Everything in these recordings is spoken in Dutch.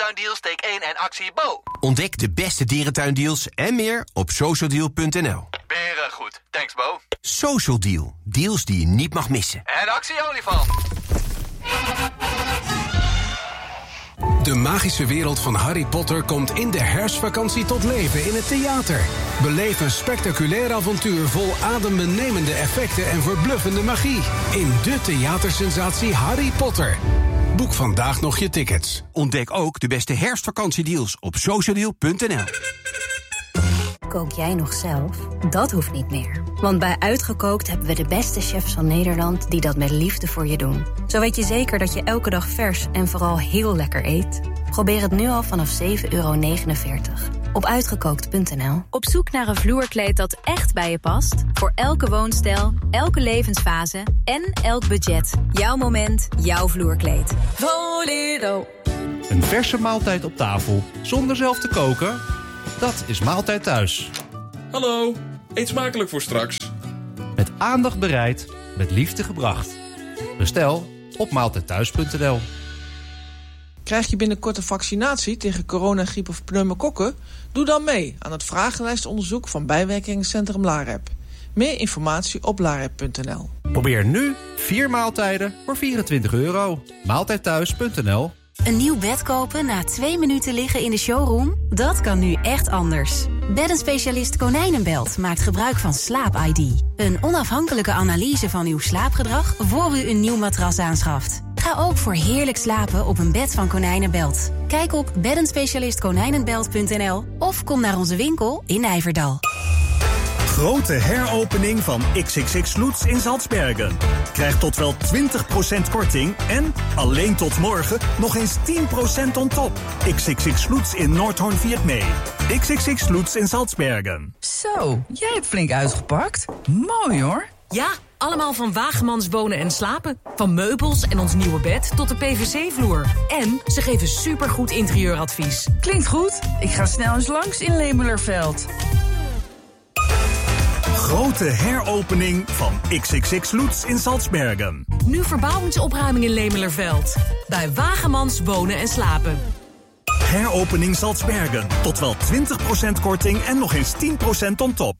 dierentuindeals, take 1 en actie Bo. Ontdek de beste dierentuindeals en meer op socialdeal.nl. Beren goed. Thanks, Bo. Social Deal. Deals die je niet mag missen. En actie olifant. De magische wereld van Harry Potter komt in de herfstvakantie tot leven in het theater. Beleef een spectaculair avontuur vol adembenemende effecten en verbluffende magie. In de theatersensatie Harry Potter. Boek vandaag nog je tickets. Ontdek ook de beste herfstvakantiedeals op socialdeal.nl. Kook jij nog zelf? Dat hoeft niet meer. Want bij Uitgekookt hebben we de beste chefs van Nederland die dat met liefde voor je doen. Zo weet je zeker dat je elke dag vers en vooral heel lekker eet. Probeer het nu al vanaf €7,49 op uitgekookt.nl. Op zoek naar een vloerkleed dat echt bij je past? Voor elke woonstijl, elke levensfase en elk budget. Jouw moment, jouw vloerkleed. Volero. Een verse maaltijd op tafel zonder zelf te koken? Dat is Maaltijd Thuis. Hallo, eet smakelijk voor straks. Met aandacht bereid, met liefde gebracht. Bestel op maaltijdthuis.nl. Krijg je binnenkort een vaccinatie tegen corona, griep of pneumokokken? Doe dan mee aan het vragenlijstonderzoek van Bijwerkingencentrum LAREP. Meer informatie op larep.nl. Probeer nu 4 maaltijden voor €24. Maaltijdthuis.nl. Een nieuw bed kopen na 2 minuten liggen in de showroom? Dat kan nu echt anders. Beddenspecialist Konijnenbelt maakt gebruik van Slaap-ID. Een onafhankelijke analyse van uw slaapgedrag voor u een nieuw matras aanschaft. Ga ook voor heerlijk slapen op een bed van Konijnenbelt. Kijk op beddenspecialistkonijnenbelt.nl of kom naar onze winkel in Nijverdal. Grote heropening van XXX Lutz in Salzbergen. Krijg tot wel 20% korting en, alleen tot morgen, nog eens 10% on top. XXX Lutz in Noordhoorn Viert mee. XXX Lutz in Salzbergen. Zo, jij hebt flink uitgepakt. Mooi hoor. Ja, allemaal van Wagemans Wonen en Slapen. Van meubels en ons nieuwe bed tot de PVC-vloer. En ze geven supergoed interieuradvies. Klinkt goed. Ik ga snel eens langs in Lemelerveld. Grote heropening van XXX Lutz in Salzbergen. Nu verbouwingsopruiming in Lemelerveld. Bij Wagemans Wonen en Slapen. Heropening Salzbergen. Tot wel 20% korting en nog eens 10% on top.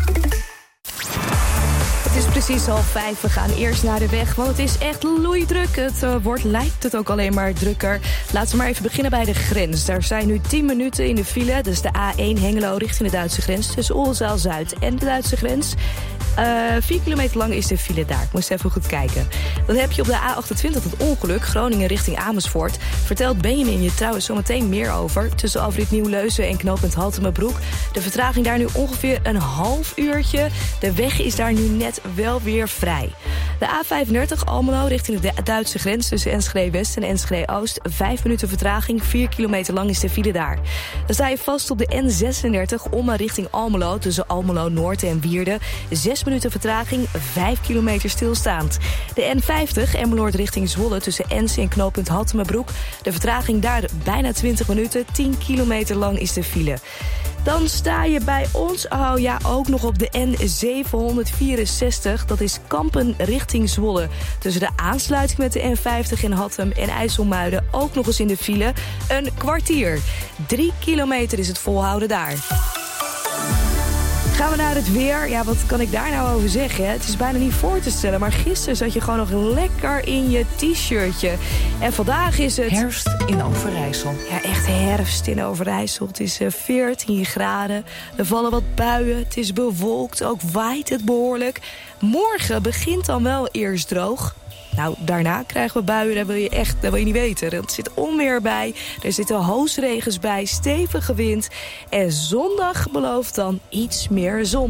Het is precies 4:30. We gaan eerst naar de weg, want het is echt loeidruk. Het lijkt het ook alleen maar drukker. Laten we maar even beginnen bij de grens. Daar zijn nu 10 minuten in de file. Dat is de A1 Hengelo richting de Duitse grens. Tussen Oldenzaal-Zuid en de Duitse grens. 4 kilometer lang is de file daar. Ik moest even goed kijken. Dan heb je op de A28 het ongeluk. Groningen richting Amersfoort. Vertelt Benjamin je trouwens zometeen meer over. Tussen afrit Nieuw-Leuzen en knooppunt Haltemerbroek. De vertraging daar nu ongeveer een half uurtje. De weg is daar nu net wel weer vrij. De A35 Almelo richting de Duitse grens tussen Enschede West en Enschede Oost. 5 minuten vertraging, 4 kilometer lang is de file daar. Dan sta je vast op de N36 Ommen richting Almelo tussen Almelo Noord en Wierden. 6 minuten vertraging, 5 kilometer stilstaand. De N50 Emmeloord richting Zwolle tussen Ens en knooppunt Haltemerbroek. De vertraging daar bijna 20 minuten, 10 kilometer lang is de file. Dan sta je bij ons, ook nog op de N764. Dat is Kampen richting Zwolle. Tussen de aansluiting met de N50 in Hattem en IJsselmuiden ook nog eens in de file. Een kwartier. 3 kilometer is het volhouden daar. Gaan we naar het weer. Ja, wat kan ik daar nou over zeggen? Het is bijna niet voor te stellen, maar gisteren zat je gewoon nog lekker in je t-shirtje. En vandaag is het... herfst in Overijssel. Ja, echt herfst in Overijssel. Het is 14 graden. Er vallen wat buien. Het is bewolkt. Ook waait het behoorlijk. Morgen begint dan wel eerst droog. Nou, daarna krijgen we buien, dat wil je niet weten. Er zit onweer bij, er zitten hoosregens bij, stevige wind. En zondag belooft dan iets meer zon.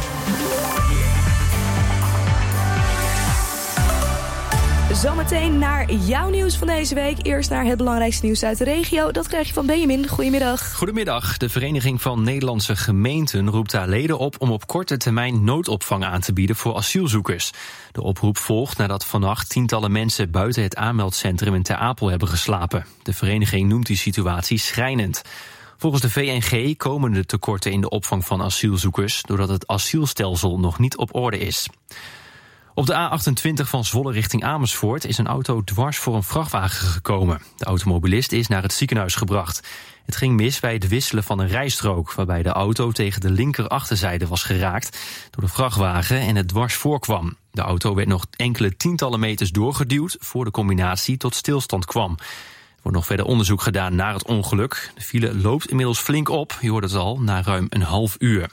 Zometeen naar jouw nieuws van deze week. Eerst naar het belangrijkste nieuws uit de regio. Dat krijg je van Benjamin. Goedemiddag. Goedemiddag. De Vereniging van Nederlandse Gemeenten roept haar leden op om op korte termijn noodopvang aan te bieden voor asielzoekers. De oproep volgt nadat vannacht tientallen mensen buiten het aanmeldcentrum in Ter Apel hebben geslapen. De vereniging noemt die situatie schrijnend. Volgens de VNG komen de tekorten in de opvang van asielzoekers doordat het asielstelsel nog niet op orde is. Op de A28 van Zwolle richting Amersfoort is een auto dwars voor een vrachtwagen gekomen. De automobilist is naar het ziekenhuis gebracht. Het ging mis bij het wisselen van een rijstrook, waarbij de auto tegen de linker achterzijde was geraakt door de vrachtwagen en het dwars voorkwam. De auto werd nog enkele tientallen meters doorgeduwd voor de combinatie tot stilstand kwam. Er wordt nog verder onderzoek gedaan naar het ongeluk. De file loopt inmiddels flink op, je hoort het al, na ruim een half uur.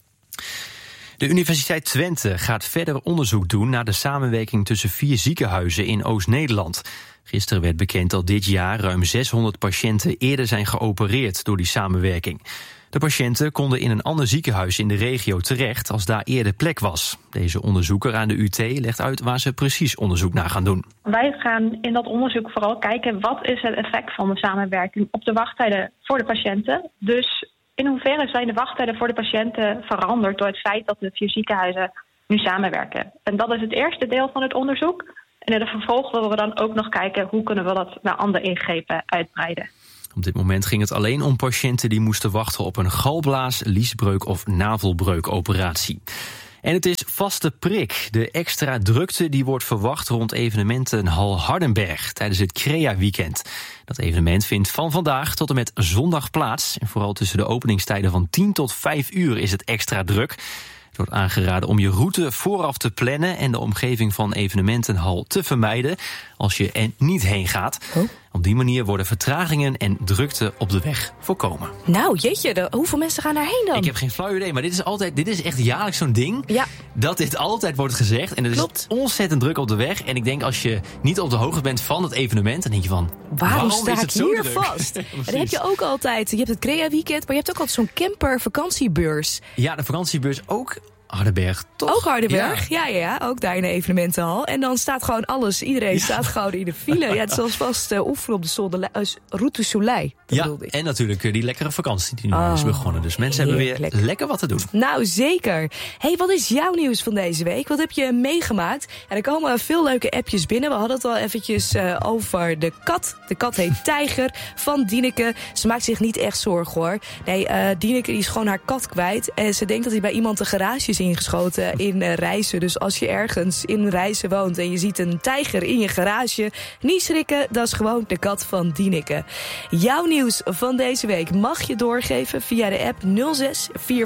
De Universiteit Twente gaat verder onderzoek doen naar de samenwerking tussen 4 ziekenhuizen in Oost-Nederland. Gisteren werd bekend dat dit jaar ruim 600 patiënten eerder zijn geopereerd door die samenwerking. De patiënten konden in een ander ziekenhuis in de regio terecht als daar eerder plek was. Deze onderzoeker aan de UT legt uit waar ze precies onderzoek naar gaan doen. Wij gaan in dat onderzoek vooral kijken wat is het effect van de samenwerking op de wachttijden voor de patiënten. Dus in hoeverre zijn de wachttijden voor de patiënten veranderd door het feit dat de 4 ziekenhuizen nu samenwerken. En dat is het eerste deel van het onderzoek. En in het vervolg willen we dan ook nog kijken hoe kunnen we dat naar andere ingrepen uitbreiden. Op dit moment ging het alleen om patiënten die moesten wachten op een galblaas, liesbreuk of navelbreukoperatie. En het is vaste prik. De extra drukte die wordt verwacht rond evenementenhal Hardenberg tijdens het CREA-weekend. Dat evenement vindt van vandaag tot en met zondag plaats. En vooral tussen de openingstijden van 10 tot 5 uur is het extra druk. Het wordt aangeraden om je route vooraf te plannen en de omgeving van evenementenhal te vermijden als je er niet heen gaat. Op die manier worden vertragingen en drukte op de weg voorkomen. Nou, jeetje, hoeveel mensen gaan daarheen dan? Ik heb geen flauw idee, maar dit is echt jaarlijks zo'n ding. Ja. Dat dit altijd wordt gezegd. En er is ontzettend druk op de weg. En ik denk als je niet op de hoogte bent van het evenement, dan denk je van, waarom sta ik hier vast? En dan heb je ook altijd, je hebt het CREA-weekend, maar je hebt ook altijd zo'n camper-vakantiebeurs. Ja, de vakantiebeurs ook. Hardenberg, toch? Ook Hardenberg, ja, ook daar in de evenementenhal. En dan staat gewoon alles, iedereen staat gewoon in de file. Ja, het is zoals vast oefenen op de Route Soleil. Ja, en natuurlijk die lekkere vakantie die nu is begonnen. Dus mensen hebben weer lekker wat te doen. Nou, zeker. Hey, wat is jouw nieuws van deze week? Wat heb je meegemaakt? En er komen veel leuke appjes binnen. We hadden het al eventjes over de kat. De kat heet Tijger van Dieneke. Ze maakt zich niet echt zorgen, hoor. Nee, Dieneke die is gewoon haar kat kwijt. En ze denkt dat hij bij iemand de garage is ingeschoten in Rijssen. Dus als je ergens in Rijssen woont en je ziet een tijger in je garage, niet schrikken, dat is gewoon de kat van Dieneke. Jouw nieuws van deze week mag je doorgeven via de app 06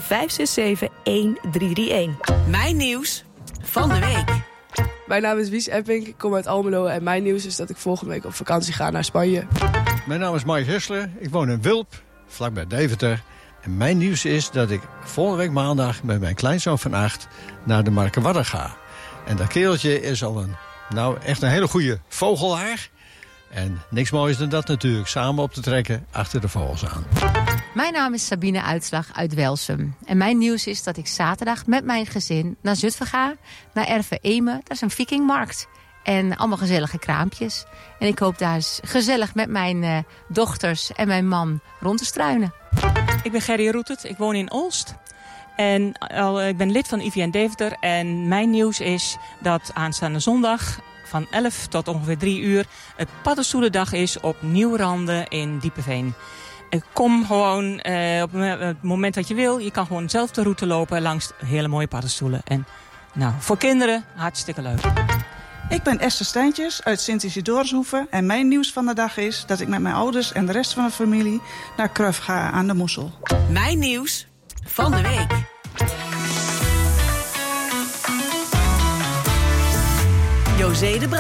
4567 1331. Mijn nieuws van de week. Mijn naam is Wies Epping, ik kom uit Almelo en mijn nieuws is dat ik volgende week op vakantie ga naar Spanje. Mijn naam is Mike Hessler, ik woon in Wulp, vlakbij Deventer. En mijn nieuws is dat ik volgende week maandag met mijn kleinzoon van 8 naar de Markenwadden ga. En dat kereltje is al echt een hele goede vogelaar. En niks moois dan dat natuurlijk, samen op te trekken achter de vogels aan. Mijn naam is Sabine Uitslag uit Welsum. En mijn nieuws is dat ik zaterdag met mijn gezin naar Zutphen ga. Naar Erve Emen, dat is een vikingmarkt. En allemaal gezellige kraampjes. En ik hoop daar gezellig met mijn dochters en mijn man rond te struinen. Ik ben Gerry Roetert, ik woon in Olst. En ik ben lid van IVN Deventer. En mijn nieuws is dat aanstaande zondag van 11 tot ongeveer 3 uur het paddenstoelendag is op Nieuwranden in Diepeveen. Kom gewoon op het moment dat je wil. Je kan gewoon zelf de route lopen langs hele mooie paddenstoelen. En voor kinderen hartstikke leuk. Ik ben Esther Steintjes uit Sint-Isidorushoeve en mijn nieuws van de dag is dat ik met mijn ouders en de rest van de familie naar Kruf ga aan de Mossel. Mijn nieuws van de week. José de